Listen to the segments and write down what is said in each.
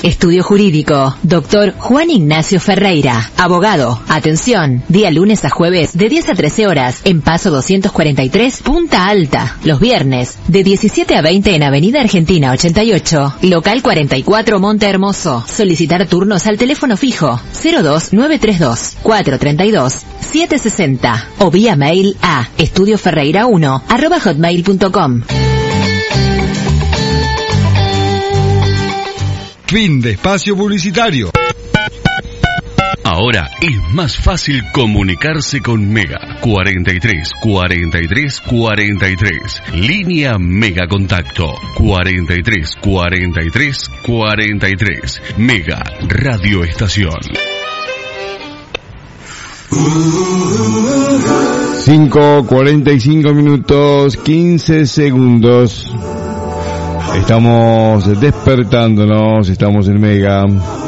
Estudio Jurídico, Dr. Juan Ignacio Ferreira, abogado. Atención, día lunes a jueves de 10 a 13 horas en Paso 243, Punta Alta. Los viernes, de 17 a 20 en Avenida Argentina 88, local 44 Monte Hermoso. Solicitar turnos al teléfono fijo 02932-432-760 o vía mail a estudioferreira1@hotmail.com. Fin de espacio publicitario. Ahora es más fácil comunicarse con Mega. 43 43 43. Línea Mega Contacto. 43 43 43. Mega Radio Estación. 5:45 minutos 15 segundos. Estamos despertándonos, estamos en Mega.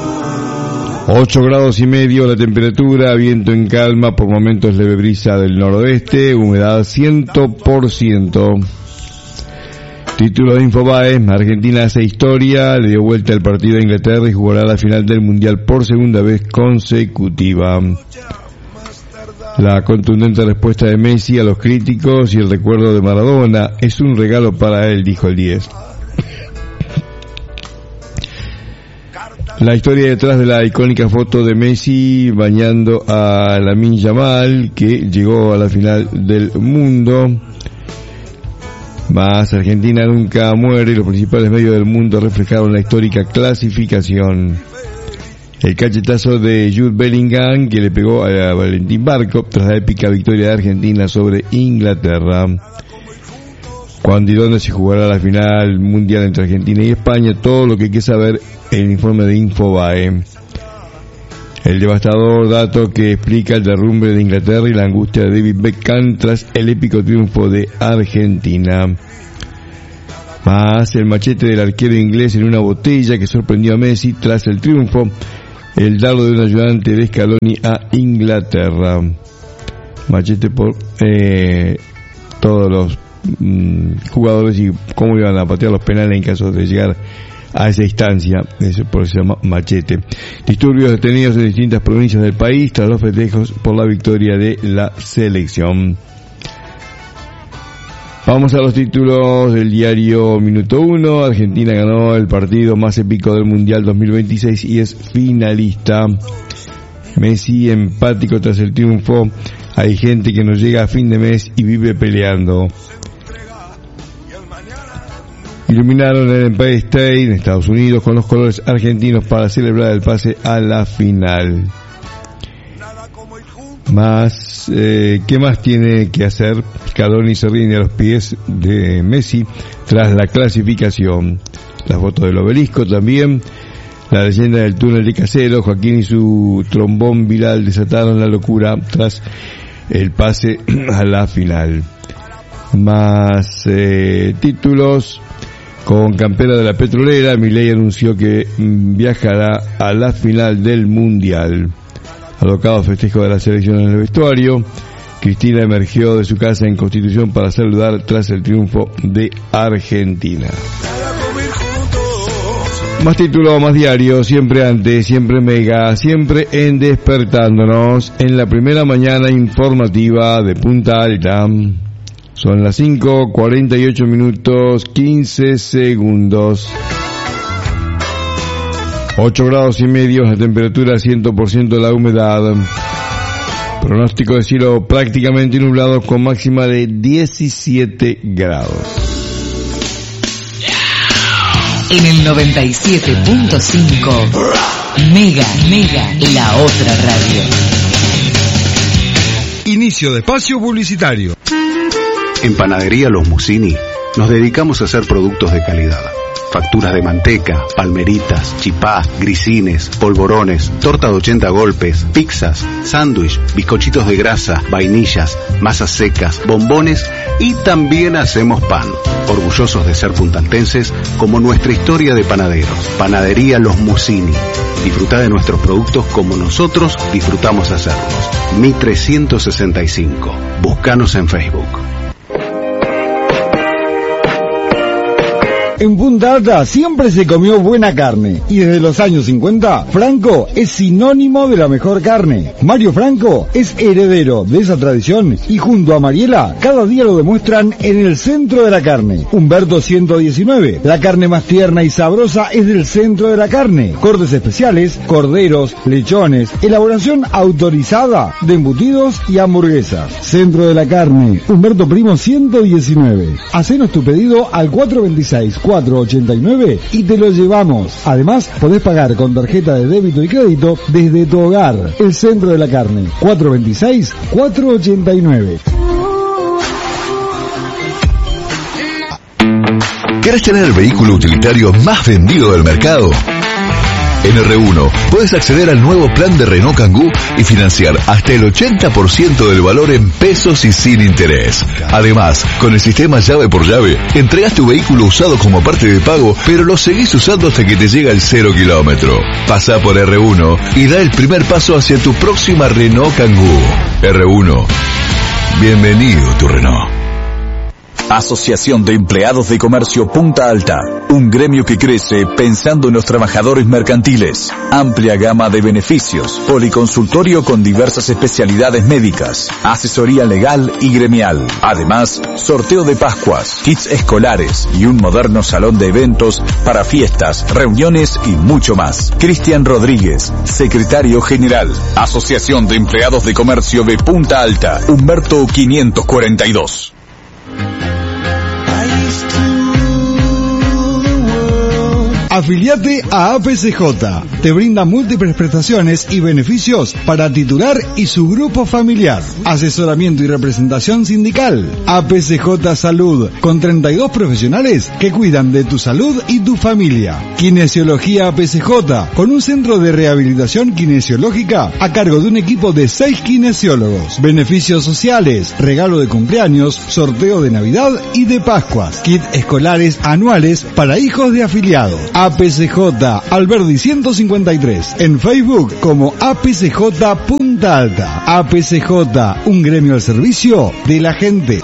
8 grados y medio la temperatura, viento en calma, por momentos leve brisa del noroeste, humedad 100%. Título de Infobae: Argentina hace historia, le dio vuelta el partido a Inglaterra y jugará la final del Mundial por segunda vez consecutiva. La contundente respuesta de Messi a los críticos y el recuerdo de Maradona es un regalo para él, dijo el 10. La historia detrás de la icónica foto de Messi bañando a Lamine Yamal, que llegó a la final del mundo. Más Argentina nunca muere, los principales medios del mundo reflejaron la histórica clasificación. El cachetazo de Jude Bellingham, que le pegó a Valentín Barco tras la épica victoria de Argentina sobre Inglaterra. Cuándo y dónde se jugará la final mundial entre Argentina y España, todo lo que hay que saber en el informe de Infobae. El devastador dato que explica el derrumbe de Inglaterra y la angustia de David Beckham tras el épico triunfo de Argentina. Más el machete del arquero inglés en una botella que sorprendió a Messi tras el triunfo. El dardo de un ayudante de Scaloni a Inglaterra. Machete por todos los jugadores y cómo iban a patear los penales en caso de llegar a esa instancia. Eso por eso se llama machete. Disturbios detenidos en distintas provincias del país tras los festejos por la victoria de la selección. Vamos a los títulos del diario Minuto 1. Argentina ganó el partido más épico del Mundial 2026 y es finalista. Messi empático tras el triunfo. Hay gente que no llega a fin de mes y vive peleando. Iluminaron el Empire State en Estados Unidos con los colores argentinos para celebrar el pase a la final. Más, ¿qué más tiene que hacer? Scaloni se rinde a los pies de Messi tras la clasificación. La foto del obelisco también. La leyenda del túnel de Casero. Joaquín y su trombón viral desataron la locura tras el pase a la final. Más títulos. Con campera de la petrolera, Milei anunció que viajará a la final del Mundial. Alocado festejo de la selección en el vestuario. Cristina emergió de su casa en Constitución para saludar tras el triunfo de Argentina. Más títulos, más diarios, siempre antes, siempre Mega, siempre en Despertándonos, en la primera mañana informativa de Punta Alta. Son las 5:48 minutos 15 segundos. 8 grados y medio la temperatura, 100% la humedad. Pronóstico de cielo prácticamente nublado con máxima de 17 grados. En el 97.5 Mega, la otra radio. Inicio de espacio publicitario. En Panadería Los Musini nos dedicamos a hacer productos de calidad. Facturas de manteca, palmeritas, chipá, grisines, polvorones, torta de 80 golpes, pizzas, sándwich, bizcochitos de grasa, vainillas, masas secas, bombones y también hacemos pan. Orgullosos de ser puntaltenses como nuestra historia de panaderos. Panadería Los Musini. Disfruta de nuestros productos como nosotros disfrutamos hacerlos. Mi 365. Búscanos en Facebook. En Punta Alta siempre se comió buena carne y desde los años 50, Franco es sinónimo de la mejor carne. Mario Franco es heredero de esa tradición y junto a Mariela cada día lo demuestran en el centro de la carne. Humberto 119, la carne más tierna y sabrosa es del centro de la carne. Cortes especiales, corderos, lechones, elaboración autorizada de embutidos y hamburguesas. Centro de la carne, Humberto Primo 119. Hacenos tu pedido al 426-489 y te lo llevamos. Además, podés pagar con tarjeta de débito y crédito desde tu hogar. El centro de la carne, 426-489. ¿Querés tener el vehículo utilitario más vendido del mercado? En R1 puedes acceder al nuevo plan de Renault Kangoo y financiar hasta el 80% del valor en pesos y sin interés. Además, con el sistema llave por llave, entregas tu vehículo usado como parte de pago, pero lo seguís usando hasta que te llega el 0 kilómetro. Pasa por R1 y da el primer paso hacia tu próxima Renault Kangoo. R1. Bienvenido tu Renault. Asociación de Empleados de Comercio Punta Alta, un gremio que crece pensando en los trabajadores mercantiles. Amplia gama de beneficios, policonsultorio con diversas especialidades médicas, asesoría legal y gremial. Además, sorteo de Pascuas, kits escolares y un moderno salón de eventos para fiestas, reuniones y mucho más. Cristian Rodríguez, secretario general, Asociación de Empleados de Comercio de Punta Alta, Humberto 542. Afiliate a APCJ. Te brinda múltiples prestaciones y beneficios para titular y su grupo familiar. Asesoramiento y representación sindical. APCJ Salud, con 32 profesionales que cuidan de tu salud y tu familia. Kinesiología APCJ, con un centro de rehabilitación kinesiológica a cargo de un equipo de 6 kinesiólogos. Beneficios sociales, regalo de cumpleaños, sorteo de Navidad y de Pascuas. Kit escolares anuales para hijos de afiliados. APCJ Alberdi 153, en Facebook como APCJ Punta Alta. APCJ, un gremio al servicio de la gente.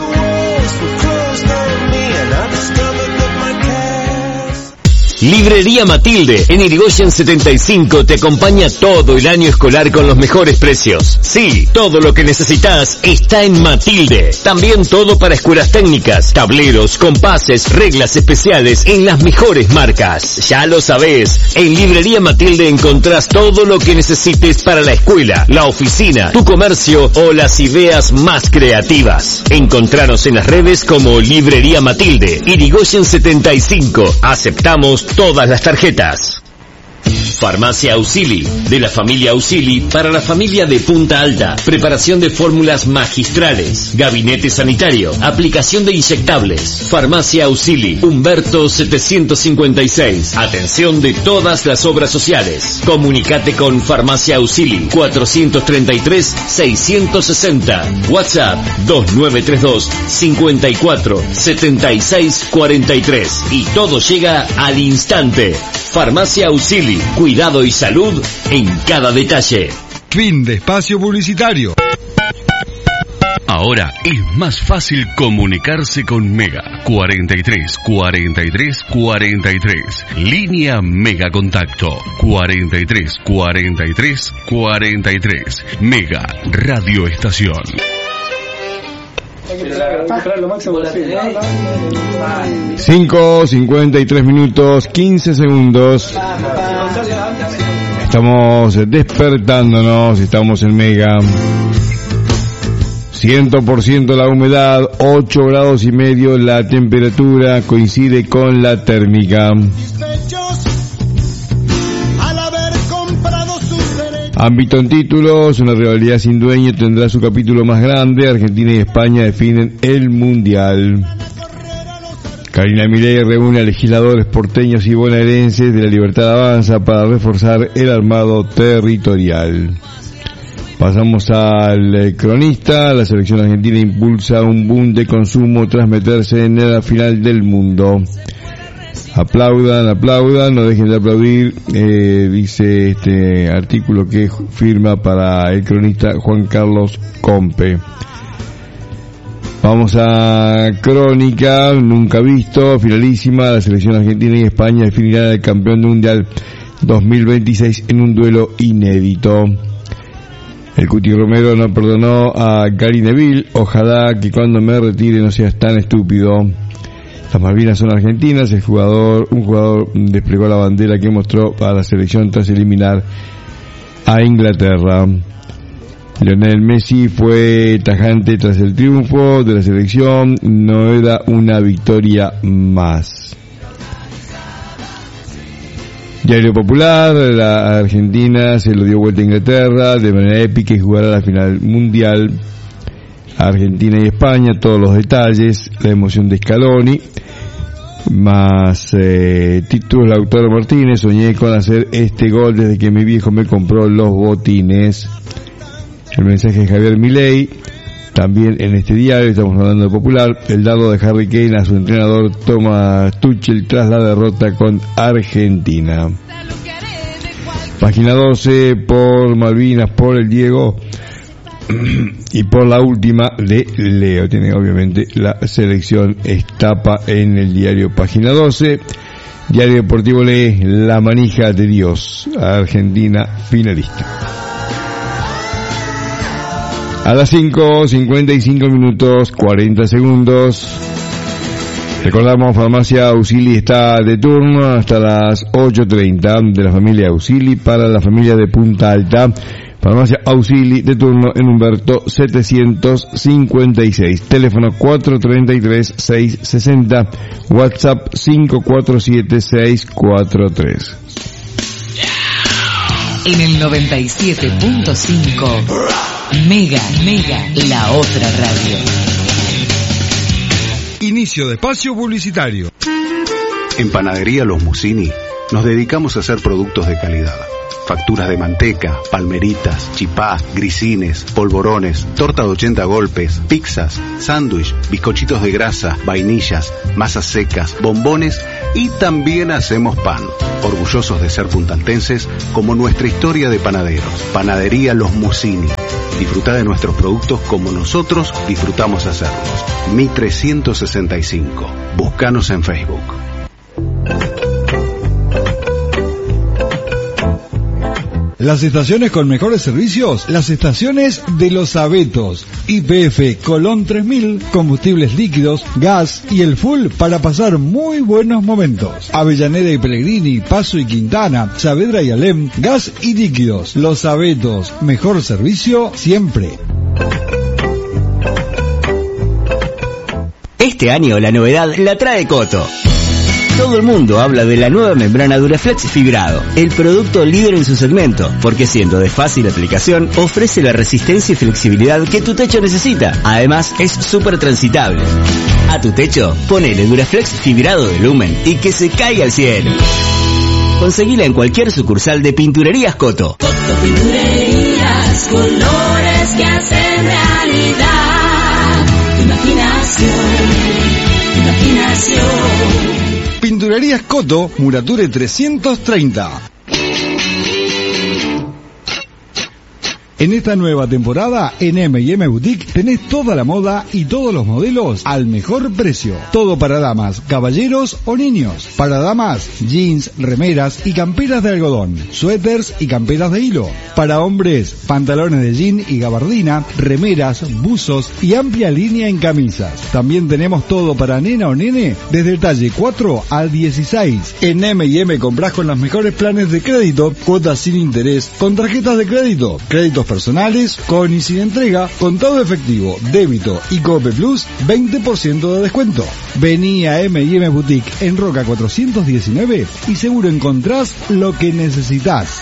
Librería Matilde, en Irigoyen 75, te acompaña todo el año escolar con los mejores precios. Sí, todo lo que necesitas está en Matilde. También todo para escuelas técnicas, tableros, compases, reglas especiales en las mejores marcas. Ya lo sabés, en Librería Matilde encontrás todo lo que necesites para la escuela, la oficina, tu comercio o las ideas más creativas. Encontranos en las redes como Librería Matilde, Irigoyen 75. Aceptamos todas las tarjetas. Farmacia Auxili, de la familia Auxili para la familia de Punta Alta. Preparación de fórmulas magistrales, gabinete sanitario, aplicación de inyectables. Farmacia Auxili, Humberto 756. Atención de todas las obras sociales. Comunicate con Farmacia Auxili 433-660. WhatsApp 2932 54 76 43. Y todo llega al instante. Farmacia Auxili, cuidado y salud en cada detalle. Fin de espacio publicitario. Ahora es más fácil comunicarse con Mega. 43 43 43. Línea Mega Contacto. 43 43 43. Mega Radio Estación. 5:53 minutos 15 segundos. Estamos despertándonos, estamos en Mega. 100% la humedad, 8 grados y medio la temperatura, coincide con la térmica. Ámbito en títulos, una rivalidad sin dueño tendrá su capítulo más grande. Argentina y España definen el Mundial. Karina Milei reúne a legisladores porteños y bonaerenses de la Libertad Avanza para reforzar el armado territorial. Pasamos al cronista. La selección argentina impulsa un boom de consumo tras meterse en la final del mundo. Aplaudan, no dejen de aplaudir, dice este artículo que firma para el cronista Juan Carlos Compe. Vamos a crónica, nunca visto, finalísima, la selección argentina y España definirán el campeón del Mundial 2026 en un duelo inédito. El Cuti Romero no perdonó a Gary Neville, ojalá que cuando me retire no seas tan estúpido. Las Malvinas son argentinas, un jugador desplegó la bandera que mostró a la selección tras eliminar a Inglaterra. Lionel Messi fue tajante tras el triunfo de la selección, no era una victoria más. Diario Popular, la Argentina se lo dio vuelta a Inglaterra de manera épica y jugará la final mundial. Argentina y España, todos los detalles, la emoción de Scaloni, más títulos Lautaro Martínez, soñé con hacer este gol desde que mi viejo me compró los botines. El mensaje de Javier Milei, también en este diario, estamos hablando de Popular, el dardo de Harry Kane a su entrenador Thomas Tuchel tras la derrota con Argentina. Página 12, por Malvinas, por el Diego y por la última de Leo. Tiene obviamente la selección estapa en el diario Página 12. Diario Deportivo lee La manija de Dios, Argentina finalista. A las 5:55 minutos 40 segundos. Recordamos, Farmacia Ausili está de turno hasta las 8:30 de la familia Ausili para la familia de Punta Alta. Farmacia Ausili de turno en Humberto 756. Teléfono 433-660. WhatsApp 547-643. En el 97.5 Mega, la otra radio. Inicio de espacio publicitario. En Panadería Los Musini nos dedicamos a hacer productos de calidad. Facturas de manteca, palmeritas, chipá, grisines, polvorones, torta de 80 golpes, pizzas, sándwich, bizcochitos de grasa, vainillas, masas secas, bombones y también hacemos pan. Orgullosos de ser puntaltenses como nuestra historia de panaderos. Panadería Los Musini. Disfruta de nuestros productos como nosotros disfrutamos hacerlos. Mi 365. Búscanos en Facebook. Las estaciones con mejores servicios, las estaciones de Los Abetos. YPF Colón 3000, combustibles líquidos, gas y el full para pasar muy buenos momentos. Avellaneda y Pellegrini, Paso y Quintana, Saavedra y Alem, gas y líquidos. Los Abetos, mejor servicio siempre. Este año la novedad la trae Coto. Todo el mundo habla de la nueva membrana Duraflex fibrado, el producto líder en su segmento, porque siendo de fácil aplicación, ofrece la resistencia y flexibilidad que tu techo necesita. Además, es súper transitable. A tu techo, ponele Duraflex fibrado de Lumen y que se caiga al cielo. Conseguila en cualquier sucursal de Pinturerías Coto. Coto Pinturerías, colores que hacen realidad. Imaginación. Pinturerías Coto, Murature 330. En esta nueva temporada, en M&M Boutique, tenés toda la moda y todos los modelos al mejor precio. Todo para damas, caballeros o niños. Para damas, jeans, remeras y camperas de algodón, suéteres y camperas de hilo. Para hombres, pantalones de jean y gabardina, remeras, buzos y amplia línea en camisas. También tenemos todo para nena o nene, desde el talle 4 al 16. En M&M comprás con los mejores planes de crédito, cuotas sin interés, con tarjetas de créditos, créditos personales, con y sin entrega, contado efectivo, débito y Cope Plus, 20% de descuento. Vení a M&M Boutique en Roca 419 y seguro encontrás lo que necesitas.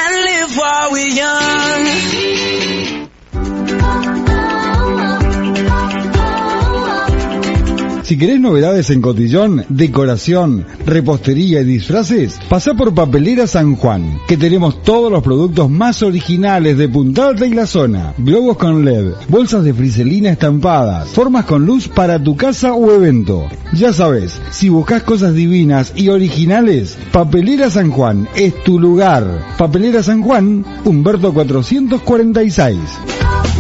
Si querés novedades en cotillón, decoración, repostería y disfraces, pasá por Papelera San Juan, que tenemos todos los productos más originales de Punta Alta y la zona. Globos con LED, bolsas de friselina estampadas, formas con luz para tu casa o evento. Ya sabes, si buscas cosas divinas y originales, Papelera San Juan es tu lugar. Papelera San Juan, Humberto 446.